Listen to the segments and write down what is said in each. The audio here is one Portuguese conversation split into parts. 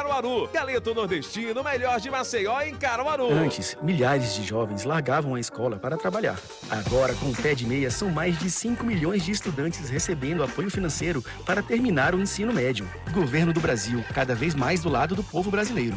Caruaru. Galeto nordestino, melhor de Maceió em Caruaru. Antes, milhares de jovens largavam a escola para trabalhar. Agora, com o Pé de Meia, são mais de 5 milhões de estudantes recebendo apoio financeiro para terminar o ensino médio. Governo do Brasil, cada vez mais do lado do povo brasileiro.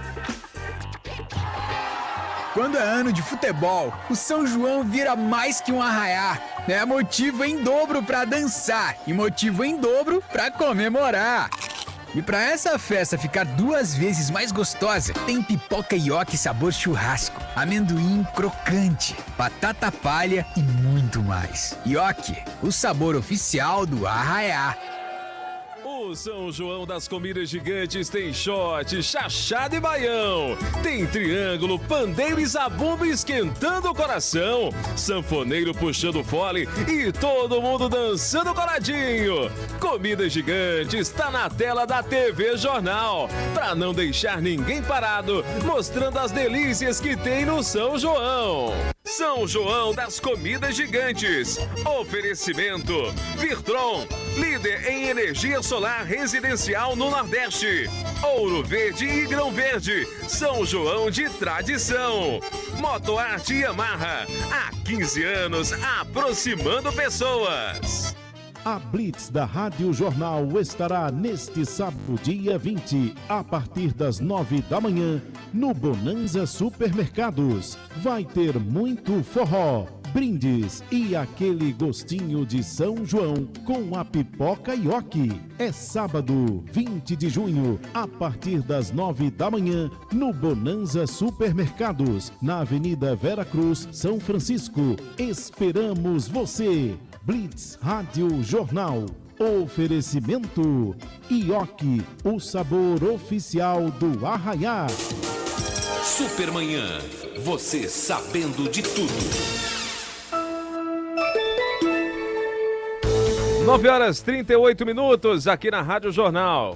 Quando é ano de futebol, o São João vira mais que um arraiá. É motivo em dobro para dançar e motivo em dobro para comemorar. E para essa festa ficar 2 vezes mais gostosa, tem pipoca ioki sabor churrasco, amendoim crocante, batata palha e muito mais. Ioki, o sabor oficial do arraiá. O São João das Comidas Gigantes tem shot, chachado e baião. Tem triângulo, pandeiro e zabumba esquentando o coração. Sanfoneiro puxando fole e todo mundo dançando coladinho. Comidas Gigantes tá na tela da TV Jornal. Pra não deixar ninguém parado, mostrando as delícias que tem no São João. São João das Comidas Gigantes. Oferecimento Virtron, líder em energia solar residencial no Nordeste. Ouro Verde e Grão Verde, São João de tradição. Motoarte Yamaha, há 15 anos aproximando pessoas. A Blitz da Rádio Jornal estará neste sábado, dia 20, a partir das 9 da manhã, no Bonanza Supermercados. Vai ter muito forró, brindes e aquele gostinho de São João com a pipoca ioki. É sábado, 20 de junho, a partir das 9 da manhã, no Bonanza Supermercados, na Avenida Vera Cruz, São Francisco. Esperamos você! Blitz Rádio Jornal. Oferecimento ioki, o sabor oficial do arraiá. Supermanhã, você sabendo de tudo. 9h38 aqui na Rádio Jornal.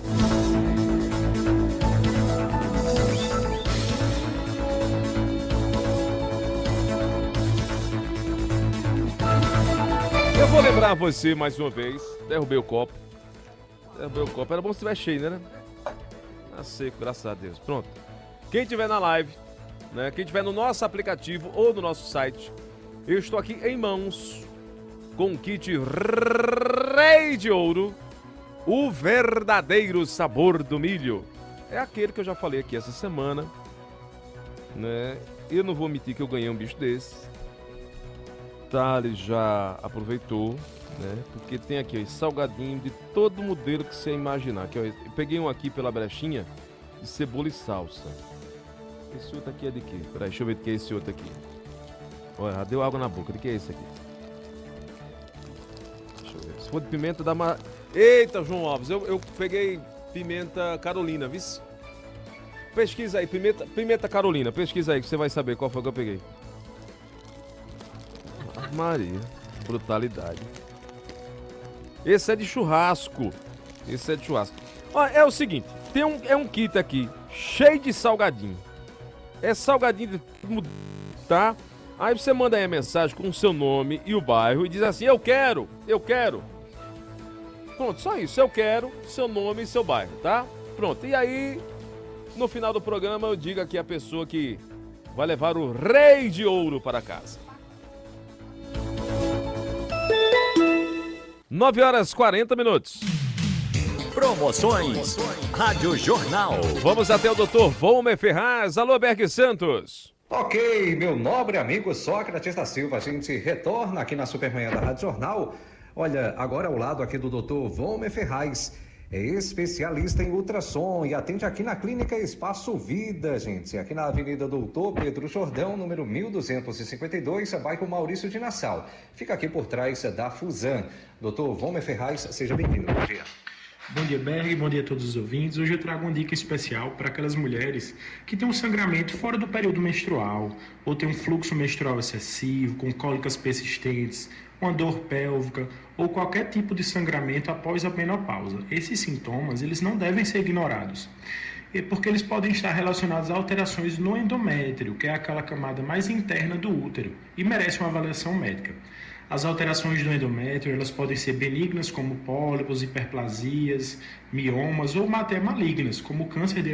Eu vou lembrar você mais uma vez. Derrubei o copo. Era bom se tivesse cheio, né? Tá seco, graças a Deus. Pronto. Quem tiver na live, né? Quem tiver no nosso aplicativo ou no nosso site, eu estou aqui em mãos com o kit Rei de Ouro, o verdadeiro sabor do milho. É aquele que eu já falei aqui essa semana, né? Eu não vou omitir que eu ganhei um bicho desse. Thales já aproveitou, né? Porque tem aqui, ó, salgadinho de todo modelo que você imaginar. Aqui, ó, eu peguei um aqui pela brechinha de cebola e salsa. Esse outro aqui é de quê? Peraí, deixa eu ver de que é esse outro aqui. Olha, já deu água na boca. De que é esse aqui? Deixa eu ver. Se for de pimenta, dá uma... Eita, João Alves, eu peguei pimenta Carolina, viu? Pesquisa aí, pimenta Carolina. Pesquisa aí que você vai saber qual foi que eu peguei. Maria, brutalidade. Esse é de churrasco. Ó, é o seguinte, é um kit aqui, cheio de salgadinho. É salgadinho de tudo, tá? Aí você manda aí a mensagem com o seu nome e o bairro e diz assim, eu quero. Pronto, só isso, eu quero, seu nome e seu bairro, tá? Pronto, e aí, no final do programa eu digo aqui a pessoa que vai levar o Rei de Ouro para casa. 9h40. Promoções Rádio Jornal. Vamos até o Dr. Volmer Ferraz. Alô, Berg Santos. Ok, meu nobre amigo Sócrates da Silva, a gente retorna aqui na Supermanhã da Rádio Jornal. Olha, agora ao lado aqui do Dr. Volmer Ferraz, é especialista em ultrassom e atende aqui na Clínica Espaço Vida, gente, aqui na Avenida Doutor Pedro Jordão, número 1252, bairro Maurício de Nassau. Fica aqui por trás da Fusan. Dr. Volmer Ferraz, seja bem-vindo. Bom dia. Bom dia, Berg. Bom dia a todos os ouvintes. Hoje eu trago uma dica especial para aquelas mulheres que têm um sangramento fora do período menstrual ou têm um fluxo menstrual excessivo, com cólicas persistentes, uma dor pélvica ou qualquer tipo de sangramento após a menopausa. Esses sintomas, eles não devem ser ignorados, porque eles podem estar relacionados a alterações no endométrio, que é aquela camada mais interna do útero, e merece uma avaliação médica. As alterações do endométrio, elas podem ser benignas, como pólipos, hiperplasias, miomas, ou até malignas, como câncer de